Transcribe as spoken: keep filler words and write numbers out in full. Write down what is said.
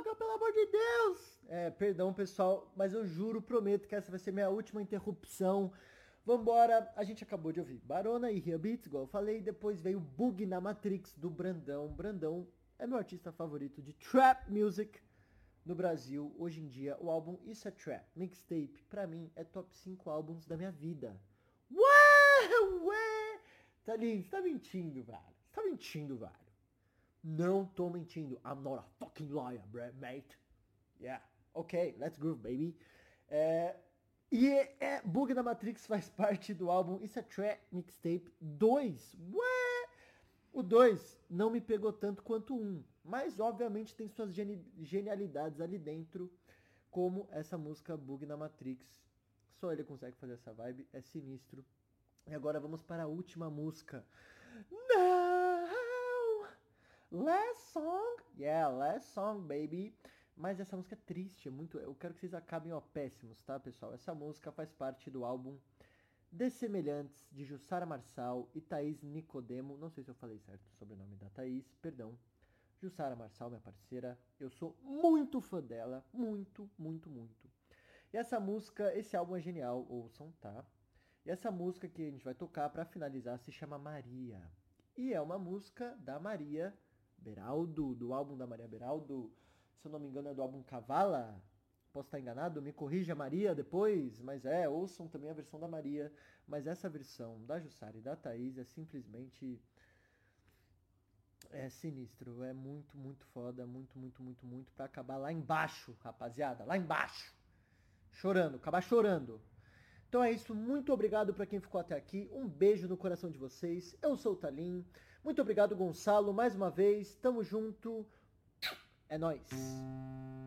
toca, pelo amor de Deus! É, perdão, pessoal, mas eu juro, prometo que essa vai ser minha última interrupção. Vambora, a gente acabou de ouvir Barona e Ria Beats, igual eu falei, depois veio Bug na Matrix, do Brandão. Brandão é meu artista favorito de Trap Music no Brasil. Hoje em dia, o álbum Isso é Trap, Mixtape, pra mim, é top cinco álbuns da minha vida. Ué, ué! Thalin, você tá mentindo, velho. Você tá mentindo, velho. Não tô mentindo. I'm not a fucking liar, mate. Yeah. Ok, let's groove, baby. É, e é, é, Bug na Matrix faz parte do álbum Isso é Trap Mixtape dois. Ué! O dois não me pegou tanto quanto o um, mas obviamente tem suas geni genialidades ali dentro, como essa música Bug na Matrix. Só ele consegue fazer essa vibe, é sinistro. E agora vamos para a última música. Não! Last song? Yeah, last song, baby. Mas essa música é triste, é muito... Eu quero que vocês acabem, ó, péssimos, tá, pessoal? Essa música faz parte do álbum Dessemelhantes, de Jussara Marçal e Thaís Nicodemo. Não sei se eu falei certo o sobrenome da Thaís, perdão. Jussara Marçal, minha parceira. Eu sou muito fã dela. Muito, muito, muito. E essa música, esse álbum é genial, ouçam, tá? E essa música que a gente vai tocar pra finalizar se chama Maria. E é uma música da Maria Beraldo, do álbum da Maria Beraldo. Se eu não me engano é do álbum Cavala. Posso estar enganado? Me corrija, Maria, depois. Mas é, ouçam também a versão da Maria. Mas essa versão da Jussara e da Thaís é simplesmente... É sinistro. É muito, muito foda. Muito, muito, muito, muito. Pra acabar lá embaixo, rapaziada. Lá embaixo. Chorando. Acabar chorando. Então é isso, muito obrigado para quem ficou até aqui, um beijo no coração de vocês, eu sou o Thalin, muito obrigado Gonçalo, mais uma vez, tamo junto, é nóis!